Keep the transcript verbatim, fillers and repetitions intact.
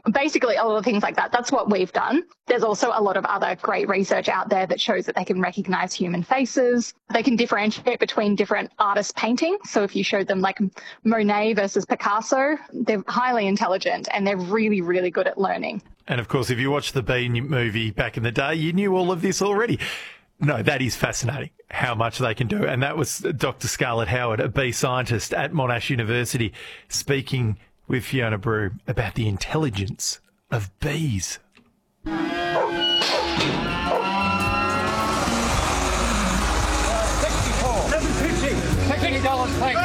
Basically, a lot of things like that. That's what we've done. There's also a lot of other great research out there that shows that they can recognize human faces. They can differentiate between different artists' paintings. So if you showed them like Monet versus Picasso, they're highly intelligent and they're really, really good at learning. And of course, if you watched the Bee movie back in the day, you knew all of this already. No, that is fascinating, how much they can do. And that was Doctor Scarlett Howard, a bee scientist at Monash University, speaking with Fiona Brew about the intelligence of bees. sixty-four. seven fifty. sixty dollars, thanks.